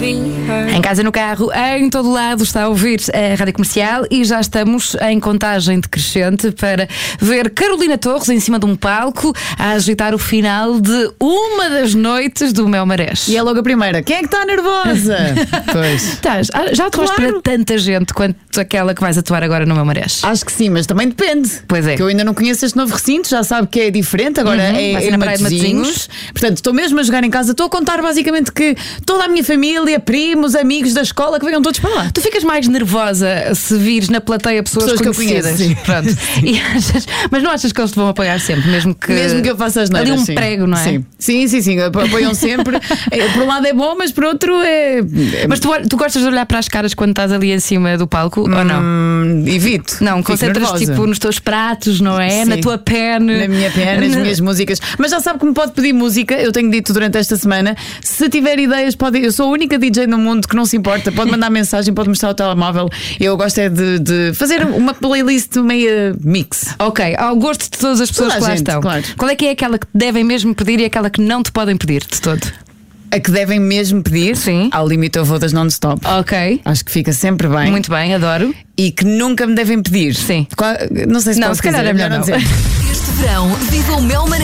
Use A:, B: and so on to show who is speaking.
A: Em casa, no carro, em todo lado está a ouvir a Rádio Comercial e já estamos em contagem decrescente para ver Carolina Torres em cima de um palco a agitar o final de uma das noites do Mel Marés.
B: E é logo a primeira. Quem é que está nervosa? Pois.
A: Estás, já atuaste para tanta gente quanto aquela que vais atuar agora no Mel Marés?
B: Acho que sim, mas também depende.
A: Pois é.
B: Que eu ainda não conheço este novo recinto, já sabe que é diferente, agora
A: vai ser
B: é
A: na
B: em
A: Praia de
B: Matosinhos. Portanto, estou mesmo a jogar em casa, estou a contar basicamente que toda a minha família, primos, amigos da escola, que venham todos para lá.
A: Tu ficas mais nervosa se vires na plateia pessoas
B: que eu
A: conhecidas.
B: conheço, sim.
A: Pronto. Mas não achas que eles te vão apoiar sempre, mesmo que
B: eu faça as neiras,
A: ali um
B: sim.
A: prego, não é?
B: Sim, apoiam sempre. Por um lado é bom, mas por outro é.
A: Mas tu gostas de olhar para as caras quando estás ali em cima do palco ou não?
B: Evito.
A: Não, concentras tipo nos teus pratos, não é?
B: Sim.
A: Na tua pena.
B: Na minha pena, nas minhas músicas. Mas já sabe que me pode pedir música, eu tenho dito durante esta semana. Se tiver ideias, eu sou a única DJ no mundo que não se importa. Pode mandar mensagem, pode mostrar o telemóvel. Eu gosto é de fazer uma playlist meia mix.
A: Ok, ao gosto de todas as pessoas que lá estão.
B: Claro.
A: Qual é que é aquela que devem mesmo pedir e aquela que não te podem pedir de todo?
B: A que devem mesmo pedir,
A: sim.
B: Ao limite eu vou das non-stop.
A: Ok.
B: Acho que fica sempre bem.
A: Muito bem, adoro.
B: E que nunca me devem pedir.
A: Sim.
B: Não sei se
A: não,
B: posso
A: se calhar
B: dizer,
A: é melhor não
B: dizer.
C: Este verão, viva o Mel Marés.